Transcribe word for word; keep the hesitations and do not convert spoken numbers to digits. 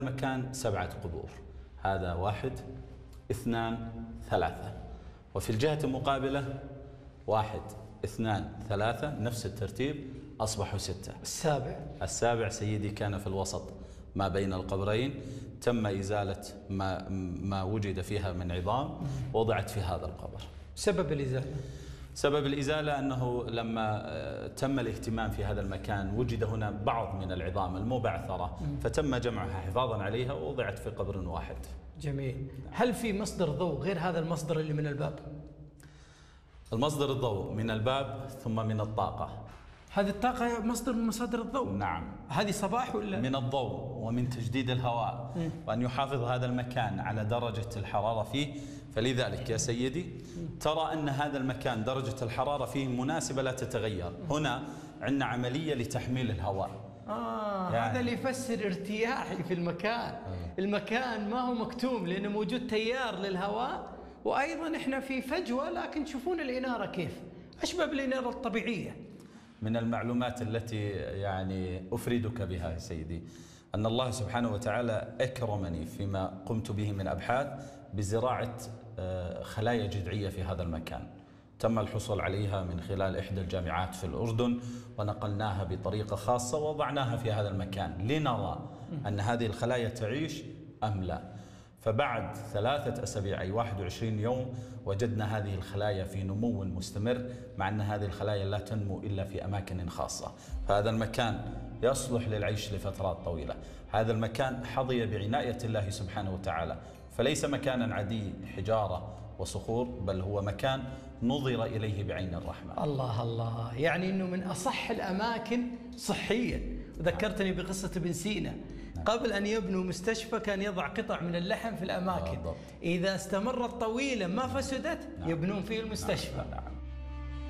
المكان سبعة قبور، هذا واحد اثنان ثلاثة، وفي الجهة المقابلة واحد اثنان ثلاثة نفس الترتيب أصبحوا ستة. السابع السابع سيدي كان في الوسط ما بين القبرين، تم إزالة ما, ما وجد فيها من عظام وضعت في هذا القبر. سبب الإزالة؟ سبب الإزالة أنه لما تم الاهتمام في هذا المكان وجد هنا بعض من العظام المبعثرة فتم جمعها حفاظا عليها ووضعت في قبر واحد. جميل. هل في مصدر ضوء غير هذا المصدر اللي من الباب؟ المصدر الضوء من الباب ثم من الطاقة. هذه الطاقة مصدر من مصادر الضوء؟ نعم. هذه صباح ولا؟ من الضوء ومن تجديد الهواء م. وأن يحافظ هذا المكان على درجة الحرارة فيه. فلذلك يا سيدي ترى أن هذا المكان درجة الحرارة فيه مناسبة لا تتغير. هنا عندنا عملية لتحميل الهواء. آه يعني هذا اللي يفسر ارتياحي في المكان. آه. المكان ما هو مكتوم لأنه موجود تيار للهواء، وأيضا إحنا في فجوة، لكن تشوفون الإنارة كيف أشبه بالإنارة الطبيعية. من المعلومات التي يعني أفردك بها يا سيدي أن الله سبحانه وتعالى أكرمني فيما قمت به من أبحاث بزراعة خلايا جذعية في هذا المكان. تم الحصول عليها من خلال إحدى الجامعات في الأردن، ونقلناها بطريقة خاصة ووضعناها في هذا المكان لنرى أن هذه الخلايا تعيش أم لا. فبعد ثلاثة أسابيع أي واحد وعشرين يوم وجدنا هذه الخلايا في نمو مستمر، مع أن هذه الخلايا لا تنمو إلا في أماكن خاصة. فهذا المكان يصلح للعيش لفترات طويلة. هذا المكان حظي بعناية الله سبحانه وتعالى، فليس مكانا عادي حجارة وصخور، بل هو مكان نظر إليه بعين الرحمة. الله الله، يعني أنه من أصح الأماكن صحيا. وذكرتني بقصة ابن سينا، قبل أن يبنوا مستشفى كان يضع قطع من اللحم في الأماكن، إذا استمرت طويلا ما فسدت يبنون فيه المستشفى.